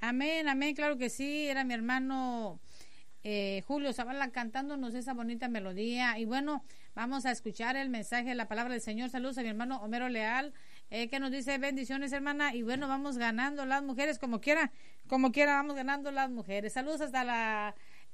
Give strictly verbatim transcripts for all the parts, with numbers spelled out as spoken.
Amén, amén, claro que sí. Era mi hermano eh, Julio Zavala cantándonos esa bonita melodía. Y bueno, vamos a escuchar el mensaje de la palabra del Señor. Saludos a mi hermano Homero Leal, eh, que nos dice bendiciones, hermana. Y bueno, vamos ganando las mujeres como quiera, como quiera, vamos ganando las mujeres. Saludos hasta la...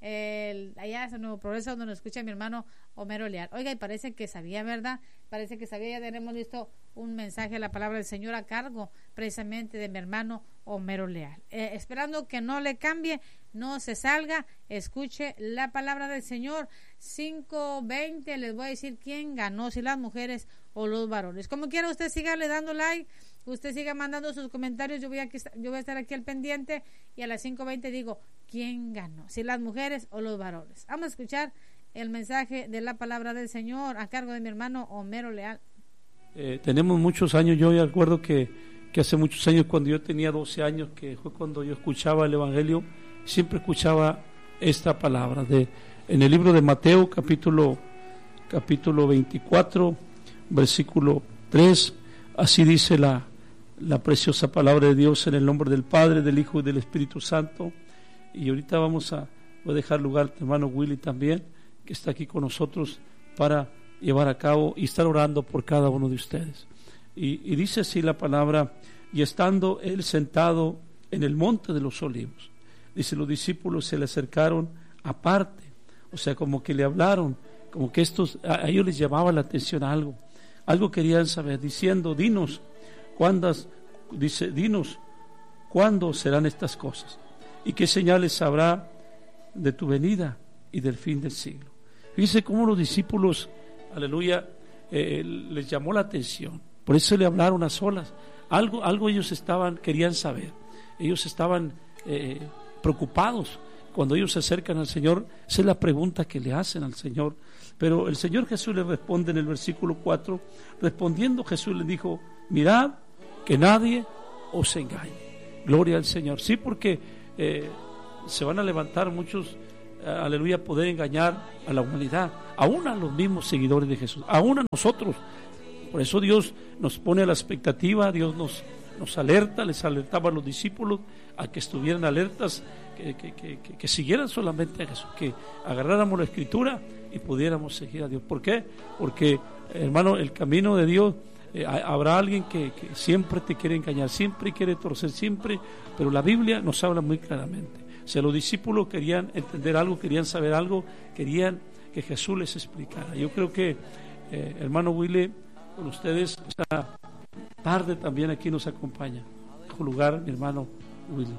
El, allá es el Nuevo Progreso, donde nos escucha mi hermano Homero Leal. Oiga, y parece que sabía, ¿verdad? Parece que sabía. Ya tenemos listo un mensaje de la palabra del Señor a cargo precisamente de mi hermano Homero Leal. Eh, esperando que no le cambie, no se salga, escuche la palabra del Señor. cinco veinte, les voy a decir quién ganó, si las mujeres o los varones. Como quiera, usted siga le dando like, usted siga mandando sus comentarios. Yo voy a, yo voy a estar aquí al pendiente, y a las cinco veinte digo quién ganó, si las mujeres o los varones. Vamos a escuchar el mensaje de la palabra del Señor a cargo de mi hermano Homero Leal. Eh, tenemos muchos años. Yo ya recuerdo que, que hace muchos años, cuando yo tenía doce años, que fue cuando yo escuchaba el Evangelio, siempre escuchaba esta palabra de, en el libro de Mateo, capítulo, capítulo veinticuatro, versículo tres. Así dice la, la preciosa palabra de Dios, en el nombre del Padre, del Hijo y del Espíritu Santo. Y ahorita vamos a, voy a dejar lugar a tu hermano Willy también, que está aquí con nosotros, para llevar a cabo y estar orando por cada uno de ustedes. Y, y dice así la palabra: y estando él sentado en el monte de los olivos, dice, los discípulos se le acercaron aparte, o sea, como que le hablaron, como que estos, a ellos les llamaba la atención algo, algo querían saber, diciendo, dinos, ¿cuándas, dice, dinos, cuándo serán estas cosas? ¿Y qué señales habrá de tu venida y del fin del siglo? Fíjense cómo los discípulos, aleluya, eh, les llamó la atención. Por eso le hablaron a solas. Algo, algo ellos estaban, querían saber. Ellos estaban eh, preocupados. Cuando ellos se acercan al Señor, esa es la pregunta que le hacen al Señor. Pero el Señor Jesús les responde en el versículo cuatro. Respondiendo, Jesús les dijo, mirad que nadie os engañe. Gloria al Señor. Sí, porque Eh, se van a levantar muchos, eh, aleluya, poder engañar a la humanidad, aún a los mismos seguidores de Jesús, aún a nosotros. Por eso Dios nos pone a la expectativa, Dios nos, nos alerta, les alertaba a los discípulos a que estuvieran alertas, que, que, que, que, que siguieran solamente a Jesús, que agarráramos la Escritura y pudiéramos seguir a Dios. ¿Por qué? Porque, hermano, el camino de Dios, Eh, habrá alguien que, que siempre te quiere engañar, siempre quiere torcer, siempre, pero la Biblia nos habla muy claramente. O sea, los discípulos querían entender algo, querían saber algo, querían que Jesús les explicara. Yo creo que, eh, hermano Willy, con ustedes esta tarde también aquí nos acompaña. Dejo lugar, mi hermano Willy.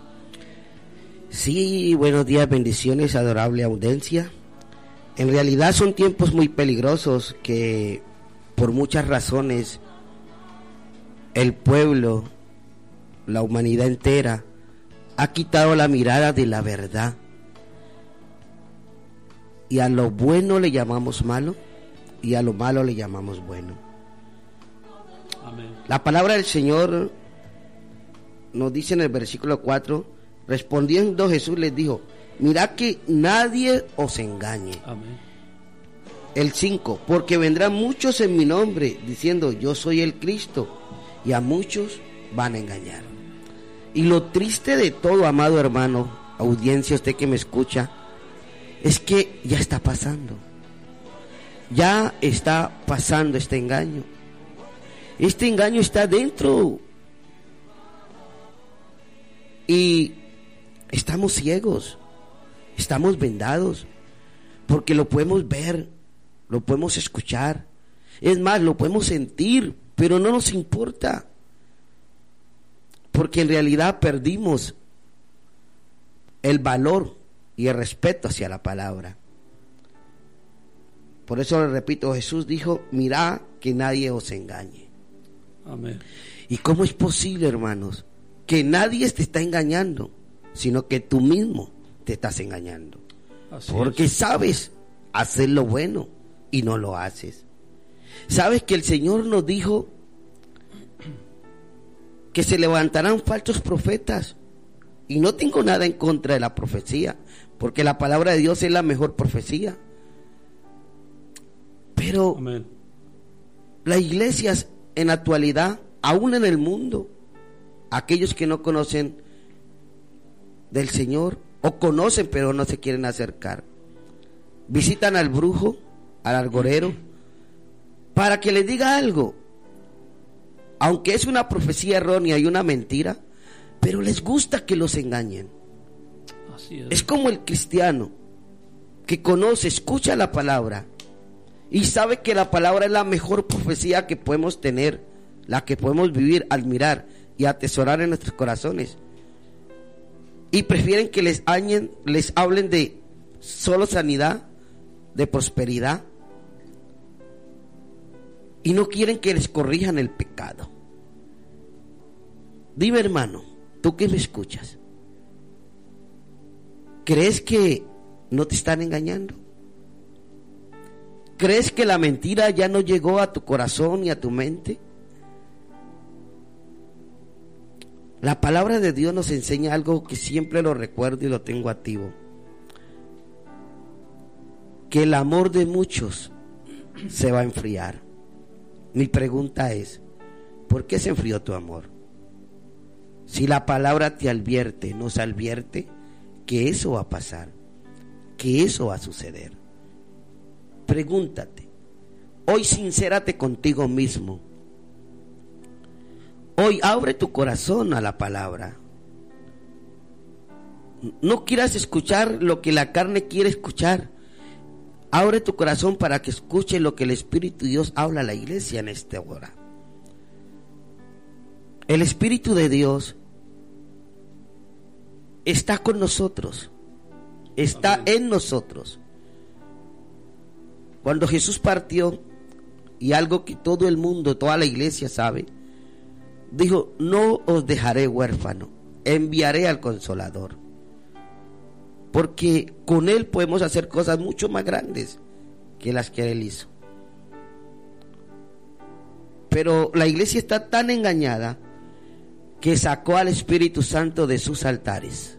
Sí, buenos días, bendiciones, adorable audiencia. En realidad son tiempos muy peligrosos que, por muchas razones, el pueblo, la humanidad entera, ha quitado la mirada de la verdad. Y a lo bueno le llamamos malo, y a lo malo le llamamos bueno. Amén. La palabra del Señor nos dice en el versículo cuatro, respondiendo Jesús les dijo, mirad que nadie os engañe. Amén. El cinco, porque vendrán muchos en mi nombre diciendo yo soy el Cristo, y a muchos van a engañar. Y lo triste de todo, amado hermano, audiencia, usted que me escucha, es que ya está pasando. Ya está pasando este engaño. Este engaño está dentro. Y estamos ciegos, estamos vendados, porque lo podemos ver, lo podemos escuchar, es más, lo podemos sentir, pero no nos importa, porque en realidad perdimos el valor y el respeto hacia la palabra. Por eso le repito, Jesús dijo, mirad que nadie os engañe. Amén. ¿Y cómo es posible, hermanos, que nadie te está engañando, sino que tú mismo te estás engañando? Así porque es. Sabes hacer lo bueno y no lo haces. Sabes que el Señor nos dijo que se levantarán falsos profetas, y no tengo nada en contra de la profecía, porque la palabra de Dios es la mejor profecía. Pero Amén. Las iglesias en la actualidad, aún en el mundo, aquellos que no conocen del Señor, o conocen pero no se quieren acercar. Visitan al brujo, al agorero, para que les diga algo, aunque es una profecía errónea y una mentira, pero les gusta que los engañen. Así es. Es como el cristiano que conoce, escucha la palabra y sabe que la palabra es la mejor profecía que podemos tener, la que podemos vivir, admirar y atesorar en nuestros corazones, y prefieren que les, añen, les hablen de solo sanidad, de prosperidad, y no quieren que les corrijan el pecado. Dime, hermano, tú que me escuchas, ¿crees que no te están engañando? ¿Crees que la mentira ya no llegó a tu corazón y a tu mente? La palabra de Dios nos enseña algo que siempre lo recuerdo y lo tengo activo: que el amor de muchos se va a enfriar. Mi pregunta es, ¿por qué se enfrió tu amor? Si la palabra te advierte, nos advierte que eso va a pasar, que eso va a suceder. Pregúntate, hoy sincérate contigo mismo. Hoy abre tu corazón a la palabra. No quieras escuchar lo que la carne quiere escuchar. Abre tu corazón para que escuche lo que el Espíritu de Dios habla a la iglesia en esta hora. El Espíritu de Dios está con nosotros, está Amén. En nosotros. Cuando Jesús partió, y algo que todo el mundo, toda la iglesia sabe, dijo: no os dejaré huérfano, enviaré al Consolador, porque con Él podemos hacer cosas mucho más grandes que las que Él hizo. Pero la iglesia está tan engañada que sacó al Espíritu Santo de sus altares.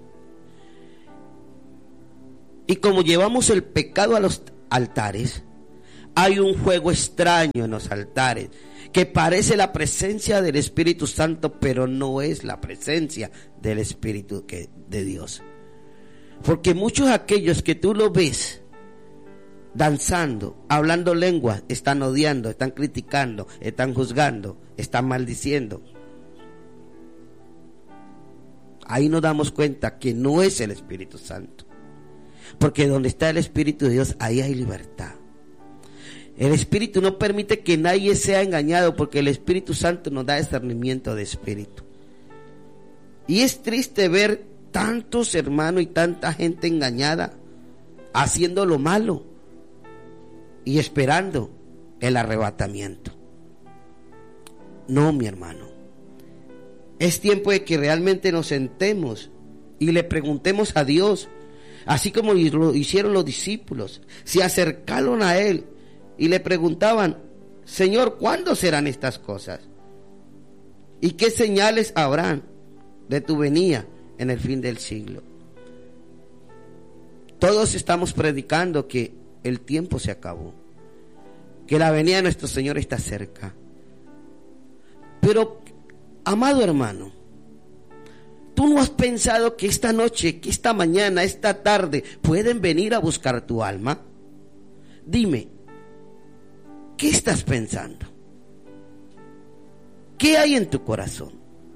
Y como llevamos el pecado a los altares, hay un juego extraño en los altares que parece la presencia del Espíritu Santo, pero no es la presencia del Espíritu que, de Dios. Porque muchos de aquellos que tú los ves danzando, hablando lenguas, están odiando, están criticando, están juzgando, están maldiciendo. Ahí nos damos cuenta que no es el Espíritu Santo. Porque donde está el Espíritu de Dios, ahí hay libertad. El Espíritu no permite que nadie sea engañado, porque el Espíritu Santo nos da discernimiento de espíritu. Y es triste ver tantos hermanos y tanta gente engañada, haciendo lo malo y esperando el arrebatamiento. No, mi hermano. Es tiempo de que realmente nos sentemos y le preguntemos a Dios, así como lo hicieron los discípulos. Se acercaron a Él y le preguntaban: Señor, ¿cuándo serán estas cosas? ¿Y qué señales habrán de tu venida en el fin del siglo? Todos estamos predicando que el tiempo se acabó, que la venida de nuestro Señor está cerca. Pero, amado hermano, ¿tú no has pensado que esta noche, que esta mañana, esta tarde pueden venir a buscar tu alma? Dime, ¿qué estás pensando? ¿Qué hay en tu corazón?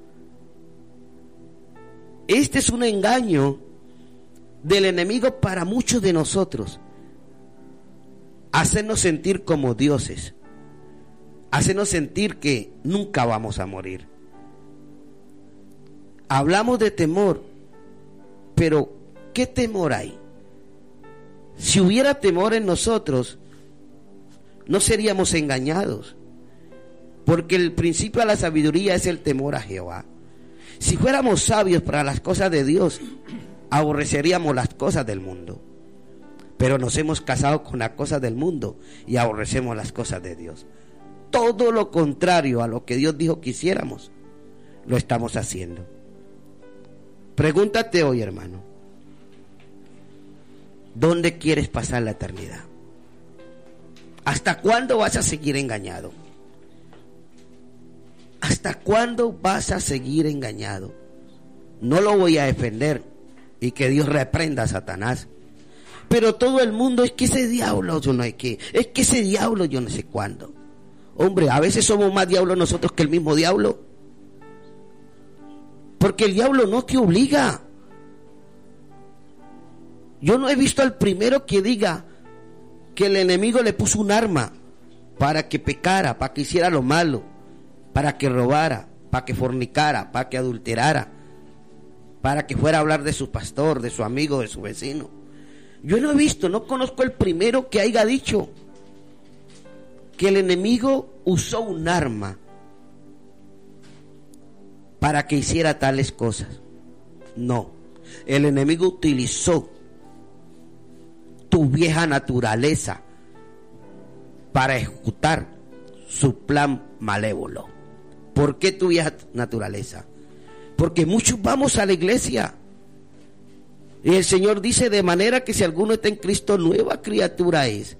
Este es un engaño del enemigo para muchos de nosotros. Hacernos sentir como dioses. Hacernos sentir que nunca vamos a morir. Hablamos de temor, pero ¿qué temor hay? Si hubiera temor en nosotros, no seríamos engañados, porque el principio de la sabiduría es el temor a Jehová. Si fuéramos sabios para las cosas de Dios, aborreceríamos las cosas del mundo, pero nos hemos casado con las cosas del mundo y aborrecemos las cosas de Dios. Todo lo contrario a lo que Dios dijo que hiciéramos, lo estamos haciendo. Pregúntate hoy, hermano, ¿dónde quieres pasar la eternidad? ¿Hasta cuándo vas a seguir engañado? ¿Hasta cuándo vas a seguir engañado? No lo voy a defender, y que Dios reprenda a Satanás. Pero todo el mundo, es que ese diablo yo no hay que, es que ese diablo yo no sé cuándo. Hombre, a veces somos más diablos nosotros que el mismo diablo. Porque el diablo no te obliga. Yo no he visto al primero que diga que el enemigo le puso un arma para que pecara, para que hiciera lo malo, para que robara, para que fornicara, para que adulterara, para que fuera a hablar de su pastor, de su amigo, de su vecino. Yo no he visto, no conozco el primero que haya dicho que el enemigo usó un arma para que hiciera tales cosas. No, el enemigo utilizó tu vieja naturaleza para ejecutar su plan malévolo. ¿Por qué tu vieja naturaleza? Porque muchos vamos a la iglesia y el Señor dice, de manera que si alguno está en Cristo, nueva criatura es.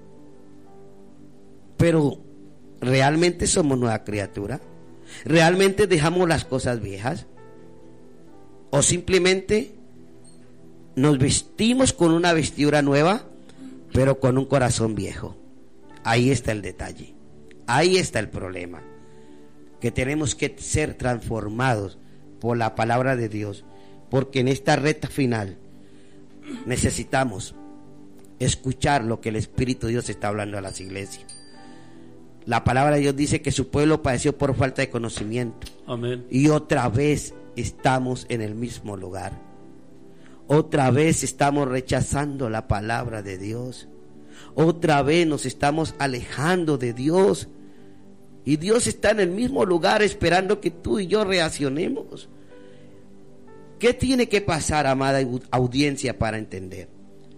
Pero ¿realmente somos nueva criatura? ¿Realmente dejamos las cosas viejas? ¿O simplemente nos vestimos con una vestidura nueva, pero con un corazón viejo? Ahí está el detalle. Ahí está el problema. Que tenemos que ser transformados por la palabra de Dios. Porque en esta recta final necesitamos escuchar lo que el Espíritu de Dios está hablando a las iglesias. La palabra de Dios dice que su pueblo padeció por falta de conocimiento. Amén. Y otra vez estamos en el mismo lugar. Otra vez estamos rechazando la palabra de Dios. Otra vez nos estamos alejando de Dios. Y Dios está en el mismo lugar esperando que tú y yo reaccionemos. ¿Qué tiene que pasar, amada audiencia, para entender?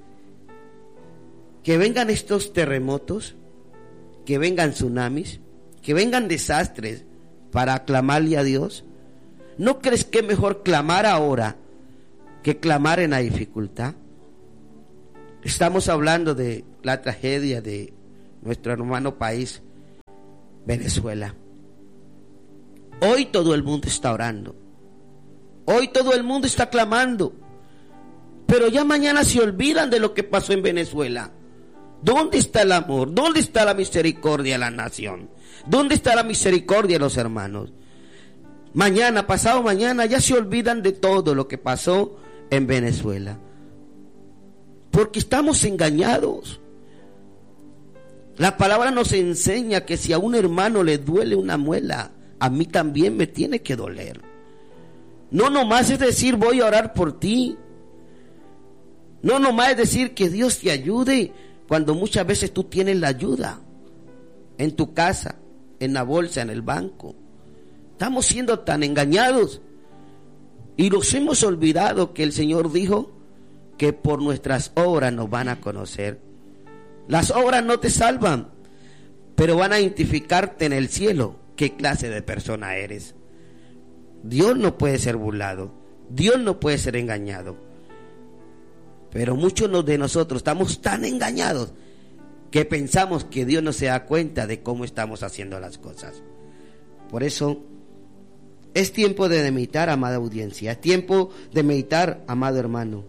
Que vengan estos terremotos, que vengan tsunamis, que vengan desastres para clamarle a Dios. ¿No crees que es mejor clamar ahora que clamar en la dificultad? Estamos hablando de la tragedia de nuestro hermano país, Venezuela. Hoy todo el mundo está orando. Hoy todo el mundo está clamando. Pero ya mañana se olvidan de lo que pasó en Venezuela. ¿Dónde está el amor? ¿Dónde está la misericordia de la nación? ¿Dónde está la misericordia de los hermanos? Mañana, pasado mañana, ya se olvidan de todo lo que pasó en Venezuela. Porque estamos engañados. La palabra nos enseña que si a un hermano le duele una muela, a mí también me tiene que doler. No nomás es decir voy a orar por ti. No nomás es decir que Dios te ayude, cuando muchas veces tú tienes la ayuda en tu casa, en la bolsa, en el banco. Estamos siendo tan engañados y nos hemos olvidado que el Señor dijo que por nuestras obras nos van a conocer. Las obras no te salvan, pero van a identificarte en el cielo qué clase de persona eres. Dios no puede ser burlado, Dios no puede ser engañado. Pero muchos de nosotros estamos tan engañados que pensamos que Dios no se da cuenta de cómo estamos haciendo las cosas. Por eso es tiempo de meditar, amada audiencia, es tiempo de meditar, amado hermano,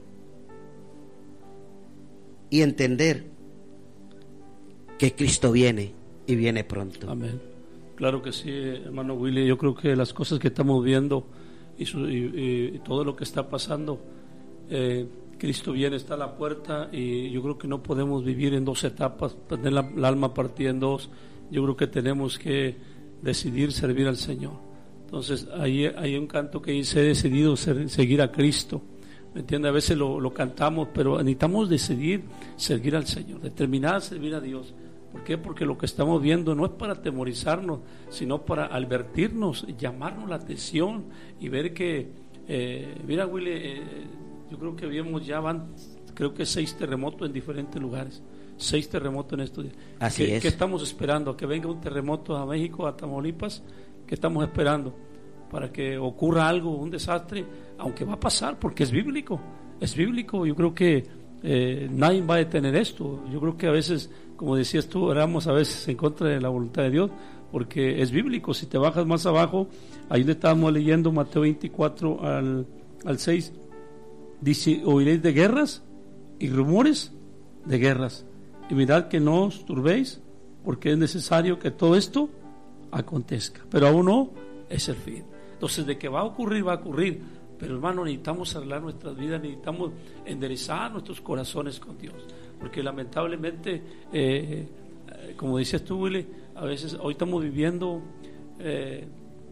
y entender que Cristo viene y viene pronto. Amén. Claro que sí, hermano Willy. Yo creo que las cosas que estamos viendo y, su, y, y todo lo que está pasando, eh, Cristo viene, está a la puerta, y yo creo que no podemos vivir en dos etapas, tener la, la alma partida en dos. Yo creo que tenemos que decidir servir al Señor. Entonces ahí hay un canto que dice: he decidido ser, seguir a Cristo. ¿Me entiende? A veces lo, lo cantamos, pero necesitamos decidir seguir al Señor, determinar a servir a Dios. ¿Por qué? Porque lo que estamos viendo no es para atemorizarnos, sino para advertirnos, llamarnos la atención y ver que, eh, mira Willy, eh, yo creo que vimos ya van, creo que seis terremotos en diferentes lugares, seis terremotos en estos días. Así ¿Qué, es. ¿Qué estamos esperando? ¿A que venga un terremoto a México, a Tamaulipas? ¿Qué estamos esperando? Para que ocurra algo, un desastre, aunque va a pasar, porque es bíblico, es bíblico. Yo creo que eh, nadie va a detener esto. Yo creo que a veces, como decías tú, oramos a veces en contra de la voluntad de Dios, porque es bíblico. Si te bajas más abajo, ahí le estábamos leyendo Mateo veinticuatro al, al seis, dice, oiréis de guerras y rumores de guerras. Y mirad que no os turbéis, porque es necesario que todo esto acontezca. Pero aún no es el fin. Entonces, de que va a ocurrir, va a ocurrir. Pero hermano, necesitamos arreglar nuestras vidas, necesitamos enderezar nuestros corazones con Dios. Porque lamentablemente, eh, como dices tú, Willy, a veces hoy estamos viviendo, eh,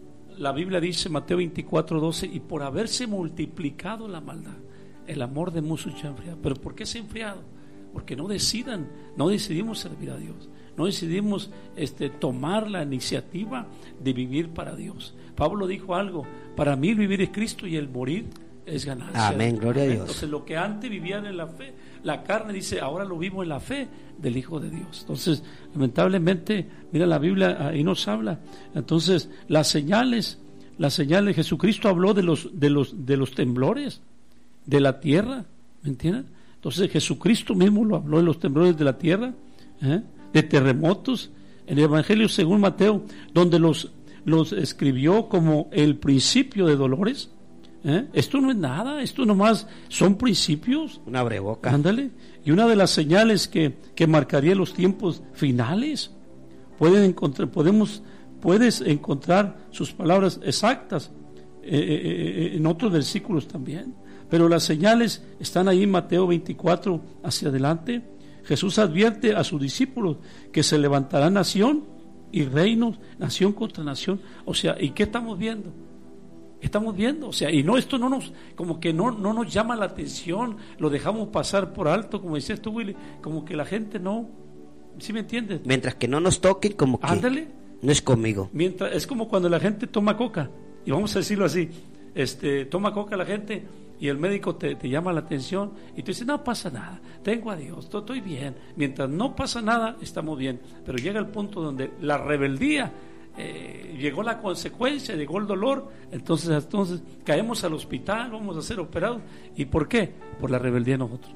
la Biblia dice, Mateo veinticuatro doce, y por haberse multiplicado la maldad, el amor de muchos se ha enfriado. ¿Pero por qué se ha enfriado? Porque no decidan, no decidimos servir a Dios, no decidimos este, tomar la iniciativa de vivir para Dios. Pablo dijo algo, para mí el vivir es Cristo y el morir es ganancia. Amén, gloria a Dios. Entonces lo que antes vivían en la fe, la carne dice, ahora lo vivo en la fe del Hijo de Dios. Entonces, lamentablemente, mira, la Biblia ahí nos habla. Entonces, las señales, las señales, Jesucristo habló de los, de los, de los temblores de la tierra, ¿me entienden? Entonces Jesucristo mismo lo habló de los temblores de la tierra, ¿eh? de terremotos, en el Evangelio según Mateo, donde los, los escribió como el principio de dolores. ¿Eh? Esto no es nada, esto nomás son principios. Una breboca. Ándale. Y una de las señales que, que marcaría los tiempos finales, pueden encontrar, podemos, puedes encontrar sus palabras exactas eh, eh, en otros versículos también. Pero las señales están ahí en Mateo veinticuatro hacia adelante. Jesús advierte a sus discípulos que se levantará nación y reinos, nación contra nación. O sea, ¿y qué estamos viendo? Estamos viendo, o sea, y no, esto no nos, como que no, no nos llama la atención, lo dejamos pasar por alto, como decías tú, Willy, como que la gente no, ¿sí me entiendes? Mientras que no nos toquen, como que ándale, no es conmigo. Mientras, es como cuando la gente toma coca, y vamos a decirlo así, este, toma coca la gente, y el médico te, te llama la atención, y tú dices, no pasa nada, tengo a Dios, estoy bien. Mientras no pasa nada, estamos bien, pero llega el punto donde la rebeldía, Eh, llegó la consecuencia, llegó el dolor, entonces entonces caemos al hospital, vamos a ser operados. ¿Y por qué? Por la rebeldía de nosotros.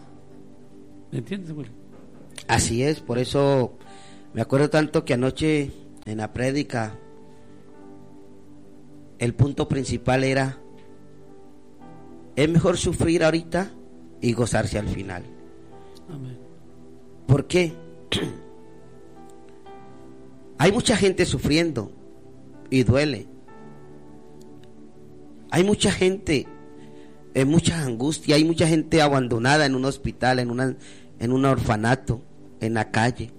¿Me entiendes, Willy? Así es, por eso me acuerdo tanto que anoche en la prédica el punto principal era: es mejor sufrir ahorita y gozarse al final. Amén. ¿Por qué? Hay mucha gente sufriendo y duele. Hay mucha gente en mucha angustia, hay mucha gente abandonada en un hospital, en una, en un orfanato, en la calle.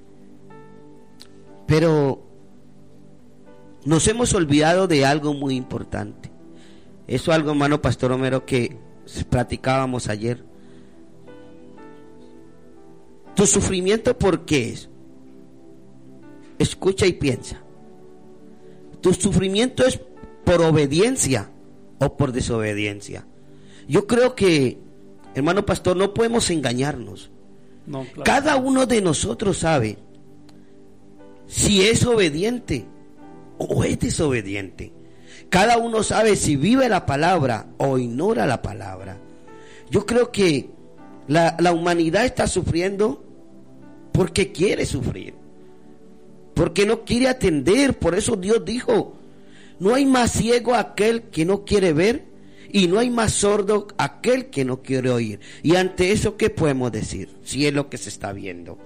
Pero nos hemos olvidado de algo muy importante. Eso algo, hermano Pastor Homero, que platicábamos ayer. ¿Tu sufrimiento por qué es? Escucha y piensa. ¿Tu sufrimiento es por obediencia o por desobediencia? Yo creo que, hermano pastor, no podemos engañarnos. No, claro. Cada uno de nosotros sabe si es obediente o es desobediente. Cada uno sabe si vive la palabra o ignora la palabra. Yo creo que la, la humanidad está sufriendo porque quiere sufrir, porque no quiere atender. Por eso Dios dijo: no hay más ciego aquel que no quiere ver, y no hay más sordo aquel que no quiere oír. Y ante eso, ¿qué podemos decir? Si es lo que se está viendo.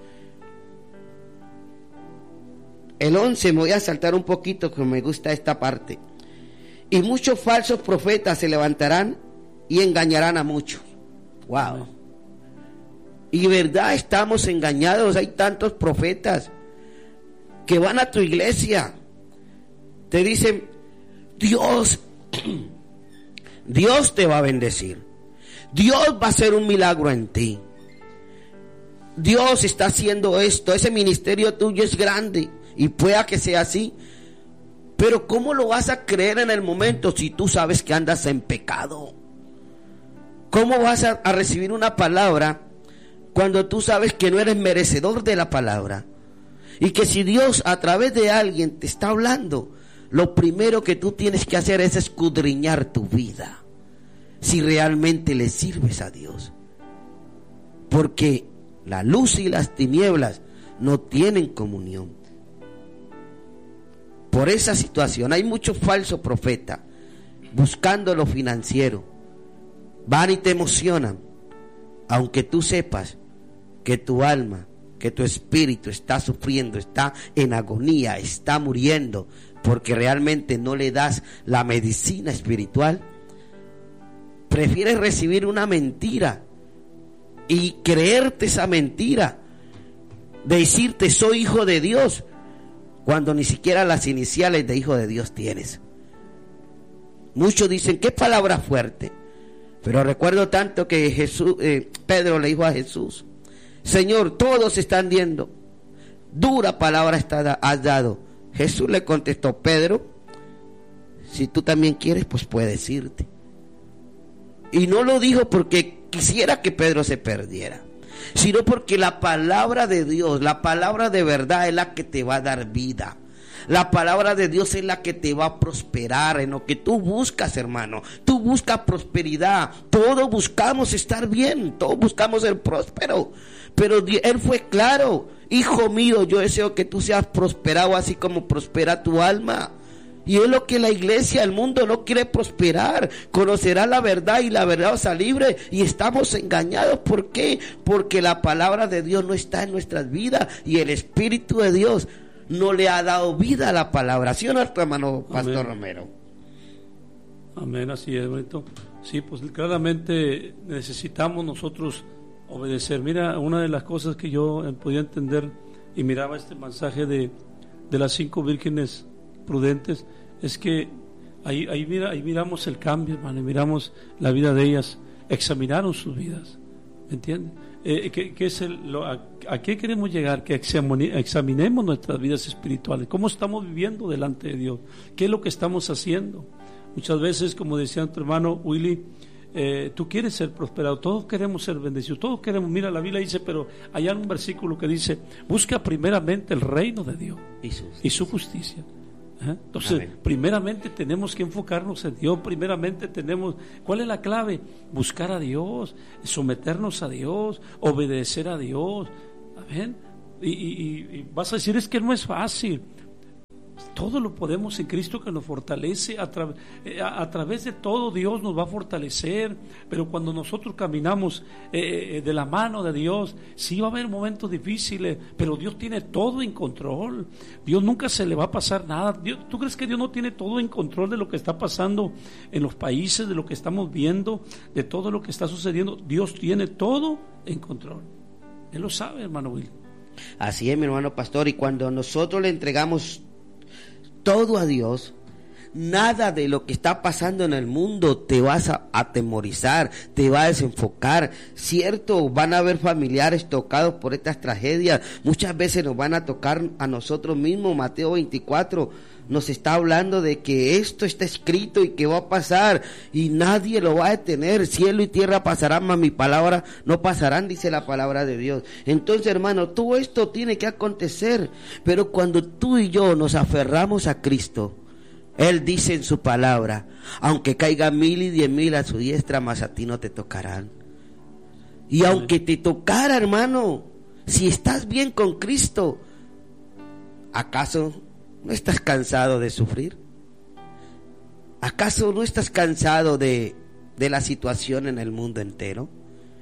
El once, me voy a saltar un poquito, que me gusta esta parte. Y muchos falsos profetas se levantarán y engañarán a muchos. Wow. Y verdad, estamos engañados. Hay tantos profetas que van a tu iglesia, te dicen: Dios, Dios te va a bendecir, Dios va a hacer un milagro en ti, Dios está haciendo esto, ese ministerio tuyo es grande, y pueda que sea así. Pero ¿cómo lo vas a creer en el momento si tú sabes que andas en pecado? ¿Cómo vas a, a recibir una palabra cuando tú sabes que no eres merecedor de la palabra? Y que si Dios a través de alguien te está hablando, lo primero que tú tienes que hacer es escudriñar tu vida, si realmente le sirves a Dios. Porque la luz y las tinieblas no tienen comunión. Por esa situación hay muchos falsos profetas buscando lo financiero, van y te emocionan, aunque tú sepas que tu alma, que tu espíritu está sufriendo, está en agonía, está muriendo, porque realmente no le das la medicina espiritual. Prefieres recibir una mentira y creerte esa mentira, de decirte soy hijo de Dios, cuando ni siquiera las iniciales de hijo de Dios tienes. Muchos dicen, qué palabra fuerte. Pero recuerdo tanto que Jesús, eh, Pedro le dijo a Jesús, Señor, todos están viendo, dura palabra está, has dado. Jesús le contestó, Pedro, si tú también quieres, pues puedes irte. Y no lo dijo porque quisiera que Pedro se perdiera, sino porque la palabra de Dios, la palabra de verdad es la que te va a dar vida. La palabra de Dios es la que te va a prosperar en lo que tú buscas, hermano. Tú buscas prosperidad. Todos buscamos estar bien. Todos buscamos ser próspero. Pero Él fue claro. Hijo mío, yo deseo que tú seas prosperado así como prospera tu alma. Y es lo que la iglesia, el mundo no quiere prosperar. Conocerá la verdad y la verdad os hará libre. Y estamos engañados. ¿Por qué? Porque la palabra de Dios no está en nuestras vidas. Y el Espíritu de Dios no le ha dado vida a la palabra. ¿Sí o no, hermano Pastor Amén. Romero? Amén, así es, bonito. Sí, pues claramente necesitamos nosotros obedecer. Mira, una de las cosas que yo podía entender y miraba este mensaje de, de las cinco vírgenes prudentes, es que ahí, ahí, mira, ahí miramos el cambio, hermano, y miramos la vida de ellas, examinaron sus vidas, ¿me entiendes? Eh, ¿qué, qué es el, lo, a, ¿A qué queremos llegar? Que examinemos nuestras vidas espirituales, cómo estamos viviendo delante de Dios, qué es lo que estamos haciendo. Muchas veces, como decía tu hermano Willy, eh, tú quieres ser prosperado, todos queremos ser bendecidos, todos queremos, mira, la Biblia dice, pero hay un versículo que dice, busca primeramente el reino de Dios y su justicia. Y su justicia. Entonces, Amén. Primeramente tenemos que enfocarnos en Dios, primeramente tenemos, ¿cuál es la clave? Buscar a Dios, someternos a Dios, obedecer a Dios. Amén. Y, y, y vas a decir, es que no es fácil. Todo lo podemos en Cristo que nos fortalece. A, tra- a, a través de todo Dios nos va a fortalecer. Pero cuando nosotros caminamos eh, de la mano de Dios, sí va a haber momentos difíciles, pero Dios tiene todo en control. Dios nunca se le va a pasar nada. Dios, ¿tú crees que Dios no tiene todo en control de lo que está pasando en los países, de lo que estamos viendo, de todo lo que está sucediendo? Dios tiene todo en control. Él lo sabe, hermano Will. Así es, mi hermano pastor. Y cuando nosotros le entregamos todo a Dios, nada de lo que está pasando en el mundo te vas a atemorizar, te va a desenfocar. Cierto, van a haber familiares tocados por estas tragedias, muchas veces nos van a tocar a nosotros mismos. Mateo veinticuatro nos está hablando de que esto está escrito y que va a pasar y nadie lo va a detener. Cielo y tierra pasarán, mas mi palabra no pasarán, dice la palabra de Dios. Entonces, hermano, todo esto tiene que acontecer, pero cuando tú y yo nos aferramos a Cristo, Él dice en su palabra, aunque caigan mil y diez mil a su diestra, mas a ti no te tocarán. Y aunque te tocara, hermano, si estás bien con Cristo, ¿acaso no estás cansado de sufrir? ¿Acaso no estás cansado de, de la situación en el mundo entero?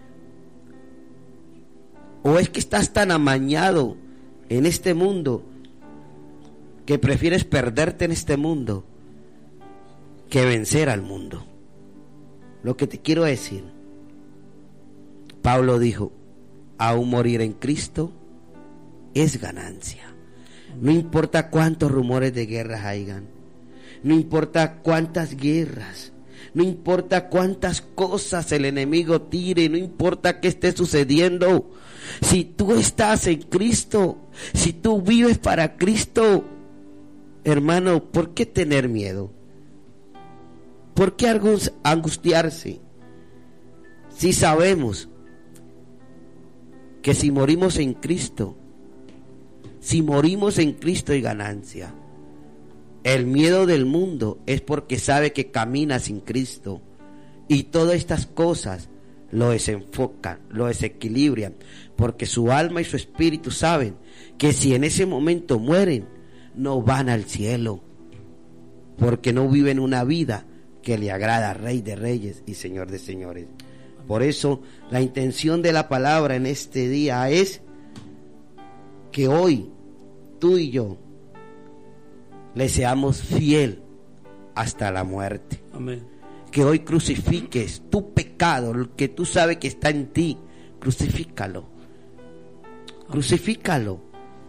¿O es que estás tan amañado en este mundo que prefieres perderte en este mundo que vencer al mundo? Lo que te quiero decir, Pablo dijo, aún morir en Cristo es ganancia. No importa cuántos rumores de guerras hayan, no importa cuántas guerras, no importa cuántas cosas el enemigo tire, no importa qué esté sucediendo. Si tú estás en Cristo, si tú vives para Cristo, hermano, ¿por qué tener miedo? ¿Por qué angustiarse? Si sabemos que si morimos en Cristo, si morimos en Cristo hay ganancia. El miedo del mundo es porque sabe que camina sin Cristo y todas estas cosas lo desenfocan, lo desequilibran, porque su alma y su espíritu saben que si en ese momento mueren, no van al cielo, porque no viven una vida que le agrada, Rey de reyes y Señor de señores. Por eso la intención de la palabra en este día es que hoy tú y yo le seamos fiel hasta la muerte. Amén. Que hoy crucifiques tu pecado, el que tú sabes que está en ti, crucifícalo. Amén. Crucifícalo.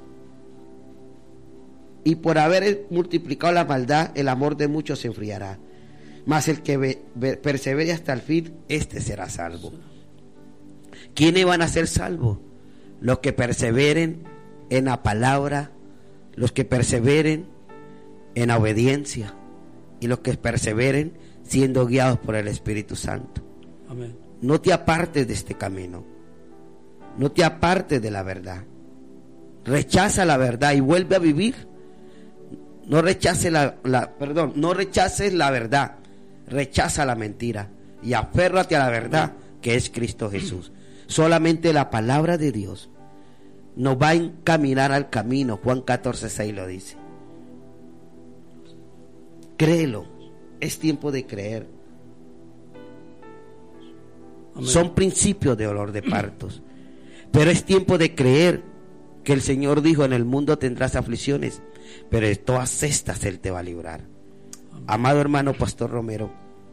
Y por haber multiplicado la maldad, el amor de muchos se enfriará. Mas el que ve, ve, persevere hasta el fin, este será salvo. ¿Quiénes van a ser salvos? Los que perseveren en la palabra, los que perseveren en la obediencia y los que perseveren siendo guiados por el Espíritu Santo. Amén. No te apartes de este camino, no te apartes de la verdad. Rechaza la verdad y vuelve a vivir. No rechaces la, la perdón, no rechaces la verdad, rechaza la mentira y aférrate a la verdad que es Cristo Jesús. Solamente la palabra de Dios nos va a encaminar al camino. Juan catorce seis lo dice. Créelo, es tiempo de creer. Amén. Son principios de olor de partos, pero es tiempo de creer que el Señor dijo: en el mundo tendrás aflicciones, pero de todas estas Él te va a librar. Amén. Amado hermano Pastor Romero.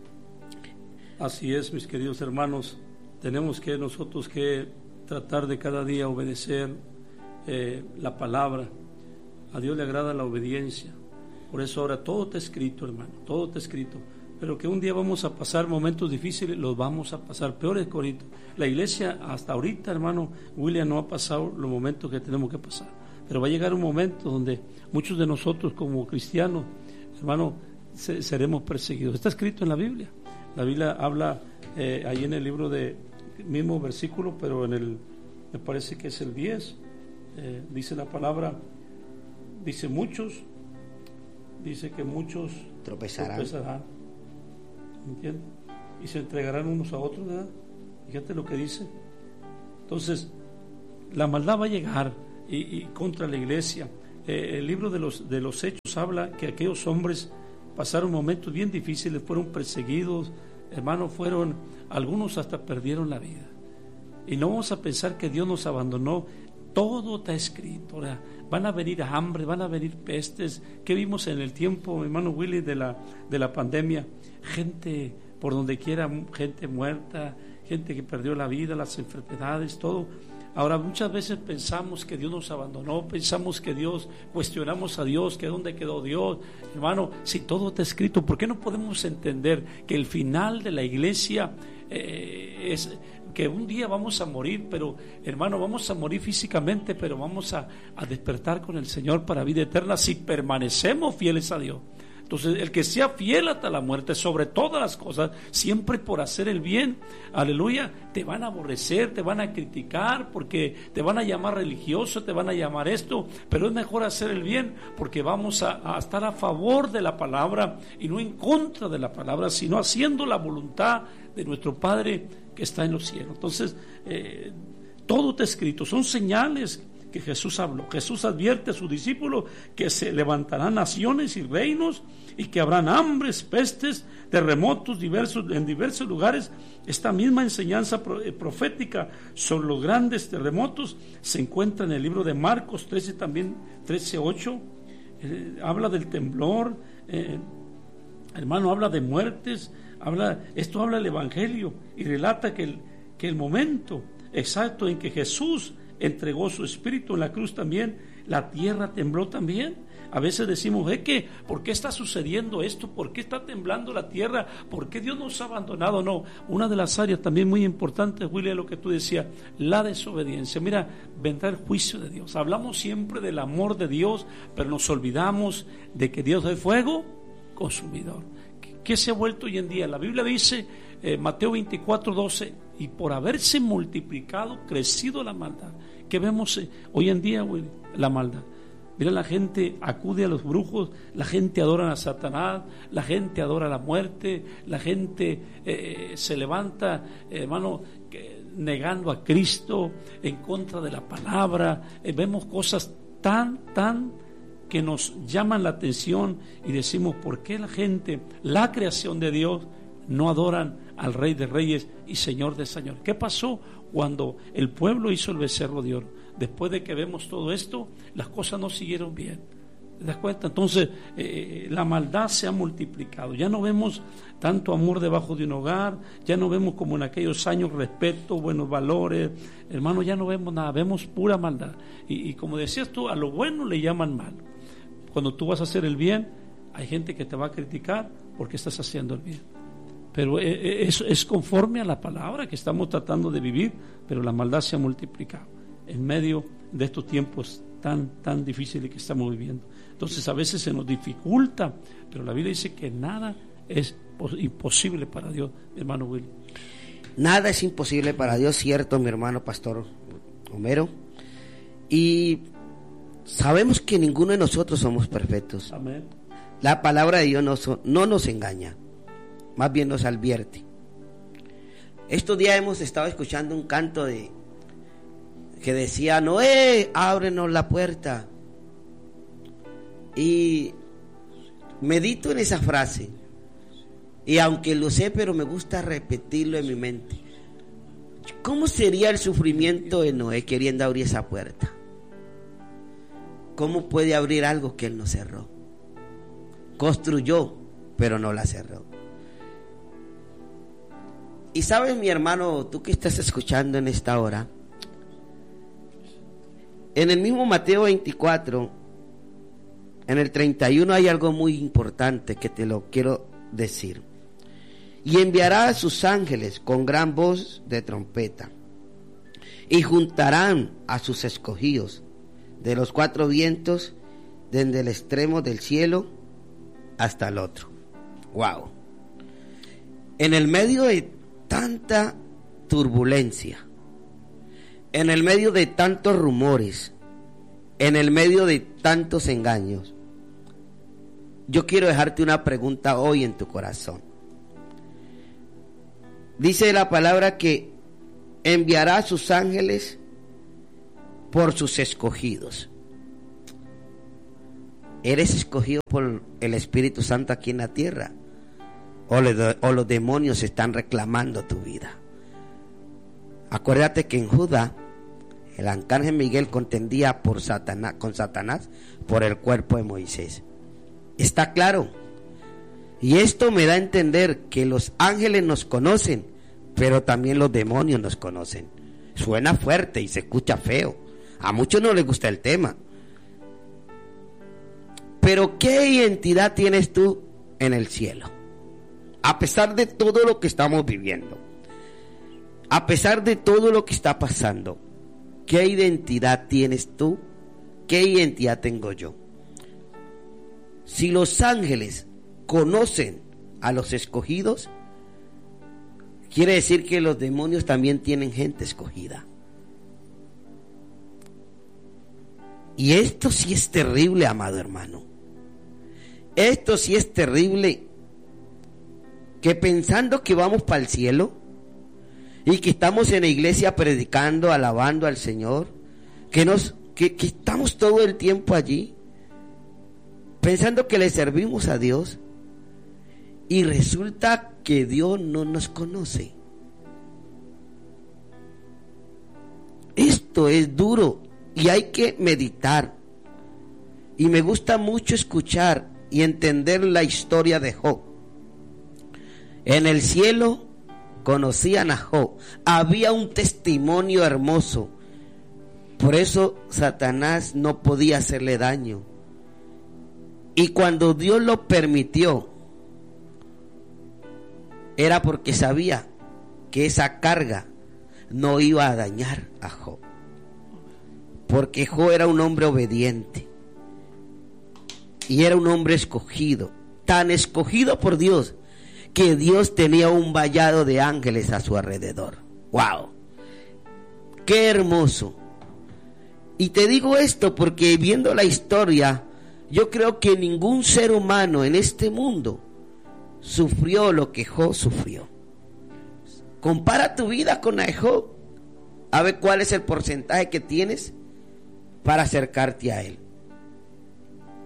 Así es, mis queridos hermanos, tenemos que nosotros que tratar de cada día obedecer eh, la palabra. A Dios le agrada la obediencia. Por eso ahora todo está escrito, hermano, todo está escrito. Pero que un día vamos a pasar momentos difíciles, los vamos a pasar peores que ahorita. La iglesia hasta ahorita, hermano William, no ha pasado los momentos que tenemos que pasar. Pero va a llegar un momento donde muchos de nosotros como cristianos, hermano, se, seremos perseguidos. Está escrito en la Biblia. La Biblia habla eh, ahí en el libro de mismo versículo, pero en el, me parece que es el diez, eh, dice la palabra, dice muchos, dice que muchos tropezarán, tropezarán, ¿entiendes? Y se entregarán unos a otros, ¿verdad? Fíjate lo que dice. Entonces, la maldad va a llegar y, y contra la iglesia. Eh, el libro de los, de los Hechos habla que aquellos hombres pasaron momentos bien difíciles, fueron perseguidos, hermanos, fueron, algunos hasta perdieron la vida. Y no vamos a pensar que Dios nos abandonó. Todo está escrito. Ahora, van a venir hambre, van a venir pestes. ¿Qué vimos en el tiempo, hermano Willy, de la, de la pandemia? Gente por donde quiera, gente muerta, gente que perdió la vida, las enfermedades, todo. Ahora, muchas veces pensamos que Dios nos abandonó, pensamos que Dios, cuestionamos a Dios, que dónde quedó Dios. Hermano, si todo está escrito, ¿por qué no podemos entender que el final de la iglesia eh, es que un día vamos a morir, pero hermano, vamos a morir físicamente, pero vamos a, a despertar con el Señor para vida eterna si permanecemos fieles a Dios? Entonces, el que sea fiel hasta la muerte, sobre todas las cosas, siempre por hacer el bien, aleluya, te van a aborrecer, te van a criticar, porque te van a llamar religioso, te van a llamar esto, pero es mejor hacer el bien, porque vamos a, a estar a favor de la palabra y no en contra de la palabra, sino haciendo la voluntad de nuestro Padre que está en los cielos. Entonces, eh, todo está escrito, son señales que Jesús habló. Jesús advierte a sus discípulos que se levantarán naciones y reinos y que habrán hambres, pestes, terremotos diversos, en diversos lugares. Esta misma enseñanza profética sobre los grandes terremotos se encuentra en el libro de Marcos trece, también trece ocho. Eh, habla del temblor, eh, hermano, habla de muertes, habla, esto habla el Evangelio y relata que el, que el momento exacto en que Jesús entregó su espíritu en la cruz también, la tierra tembló también. A veces decimos, ¿eh, qué? ¿Por qué está sucediendo esto? ¿Por qué está temblando la tierra? ¿Por qué Dios nos ha abandonado? No, una de las áreas también muy importantes, William, lo que tú decías, la desobediencia. Mira, vendrá el juicio de Dios. Hablamos siempre del amor de Dios, pero nos olvidamos de que Dios es fuego consumidor. ¿Qué se ha vuelto hoy en día? La Biblia dice, eh, Mateo veinticuatro doce, y por haberse multiplicado, crecido la maldad. ¿Qué vemos eh, hoy en día, William? La maldad. Mira, la gente acude a los brujos, la gente adora a Satanás, la gente adora la muerte, la gente eh, se levanta, eh, hermano, que, negando a Cristo, en contra de la palabra. Eh, vemos cosas tan, tan que nos llaman la atención y decimos, ¿por qué la gente, la creación de Dios, no adoran al Rey de Reyes y Señor de Señores? ¿Qué pasó cuando el pueblo hizo el becerro de oro? Después de que vemos todo esto, las cosas no siguieron bien. ¿Te das cuenta? Entonces eh, la maldad se ha multiplicado. Ya no vemos tanto amor debajo de un hogar, ya no vemos como en aquellos años respeto, buenos valores. Hermano, ya no vemos nada, vemos pura maldad. Y, y como decías tú, a lo bueno le llaman malo. Cuando tú vas a hacer el bien, hay gente que te va a criticar porque estás haciendo el bien. Pero es, es conforme a la palabra que estamos tratando de vivir, pero la maldad se ha multiplicado en medio de estos tiempos tan, tan difíciles que estamos viviendo. Entonces a veces se nos dificulta, pero la Biblia dice que nada es imposible para Dios, mi hermano Willy. Nada es imposible para Dios, cierto, mi hermano Pastor Homero. Y sabemos que ninguno de nosotros somos perfectos. Amén. La palabra de Dios no, no nos engaña, más bien nos advierte. Estos días hemos estado escuchando un canto de que decía: Noé, ábrenos la puerta. Y medito en esa frase, y aunque lo sé, pero me gusta repetirlo en mi mente. ¿Cómo sería el sufrimiento de Noé queriendo abrir esa puerta? ¿Cómo puede abrir algo que él no cerró? Construyó, pero no la cerró. Y sabes, mi hermano, tú que estás escuchando en esta hora, en el mismo Mateo veinticuatro, en el treinta y uno, hay algo muy importante que te lo quiero decir. Y enviará a sus ángeles con gran voz de trompeta, y juntarán a sus escogidos de los cuatro vientos, desde el extremo del cielo hasta el otro. Wow. En el medio de tanta turbulencia, en el medio de tantos rumores, en el medio de tantos engaños, yo quiero dejarte una pregunta hoy en tu corazón. Dice la palabra que enviará a sus ángeles por sus escogidos. ¿Eres escogido por el Espíritu Santo aquí en la tierra? ¿O, le, o los demonios están reclamando tu vida? Acuérdate que en Judá el arcángel Miguel contendía por Satanás, con Satanás por el cuerpo de Moisés. ¿Está claro? Y esto me da a entender que los ángeles nos conocen, pero también los demonios nos conocen. Suena fuerte y se escucha feo. A muchos no les gusta el tema. Pero ¿qué identidad tienes tú en el cielo? A pesar de todo lo que estamos viviendo, a pesar de todo lo que está pasando, ¿qué identidad tienes tú? ¿Qué identidad tengo yo? Si los ángeles conocen a los escogidos, quiere decir que los demonios también tienen gente escogida. Y esto sí es terrible, amado hermano. Esto sí es terrible, que pensando que vamos para el cielo y que estamos en la iglesia predicando, alabando al Señor, que nos que, que estamos todo el tiempo allí, pensando que le servimos a Dios, y resulta que Dios no nos conoce. Esto es duro y hay que meditar. Y me gusta mucho escuchar y entender la historia de Job. En el cielo conocían a Job, había un testimonio hermoso. Por eso Satanás no podía hacerle daño. Y cuando Dios lo permitió, era porque sabía que esa carga no iba a dañar a Job. Porque Job era un hombre obediente. Y era un hombre escogido. Tan escogido por Dios, que Dios tenía un vallado de ángeles a su alrededor. ¡Wow! ¡Qué hermoso! Y te digo esto porque viendo la historia, yo creo que ningún ser humano en este mundo sufrió lo que Job sufrió. Compara tu vida con la de Job, a ver cuál es el porcentaje que tienes para acercarte a él.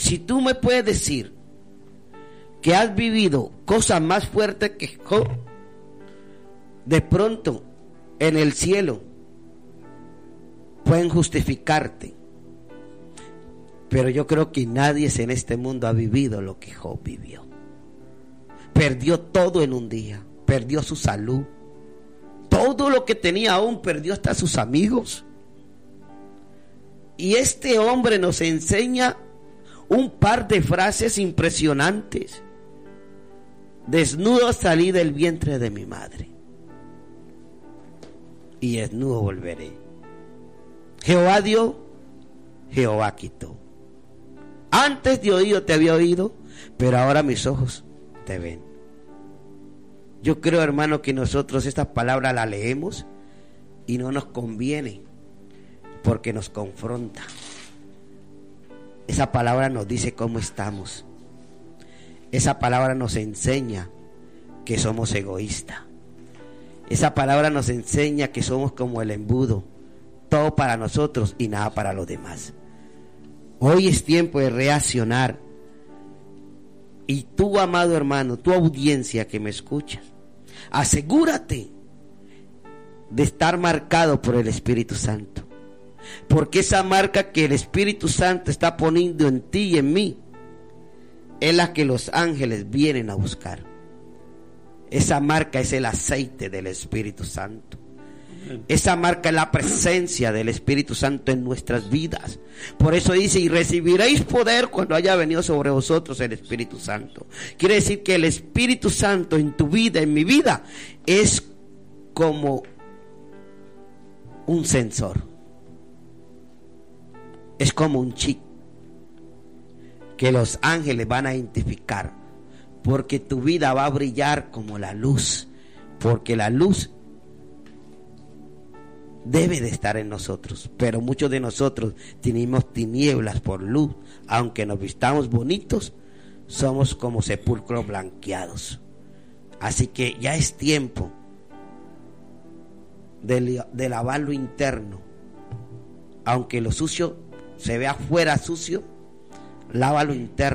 si tú me puedes decir que has vivido cosas más fuertes que Job, de pronto en el cielo pueden justificarte. Pero yo creo que nadie en este mundo ha vivido lo que Job vivió. Perdió todo en un día. Perdió su salud. Todo lo que tenía aún, perdió hasta sus amigos. Y este hombre nos enseña un par de frases impresionantes. Desnudo salí del vientre de mi madre, y desnudo volveré. Jehová dio, Jehová quitó. Antes de oído te había oído, pero ahora mis ojos te ven. Yo creo, hermano, que nosotros esta palabra la leemos y no nos conviene, porque nos confronta. Esa palabra nos dice cómo estamos. Esa palabra nos enseña que somos egoístas. Esa palabra nos enseña que somos como el embudo, todo para nosotros y nada para los demás. Hoy es tiempo de reaccionar. Y tú, amado hermano, tu audiencia que me escuchas, asegúrate de estar marcado por el Espíritu Santo, porque esa marca que el Espíritu Santo está poniendo en ti y en mí es la que los ángeles vienen a buscar. Esa marca es el aceite del Espíritu Santo. Esa marca es la presencia del Espíritu Santo en nuestras vidas. Por eso dice: y recibiréis poder cuando haya venido sobre vosotros el Espíritu Santo. Quiere decir que el Espíritu Santo en tu vida, en mi vida, es como un sensor. Es como un chip que los ángeles van a identificar, porque tu vida va a brillar como la luz, porque la luz debe de estar en nosotros, pero muchos de nosotros tenemos tinieblas por luz. Aunque nos vistamos bonitos, somos como sepulcros blanqueados. Así que ya es tiempo de, de lavar lo interno. Aunque lo sucio se vea afuera sucio, lava lo interno.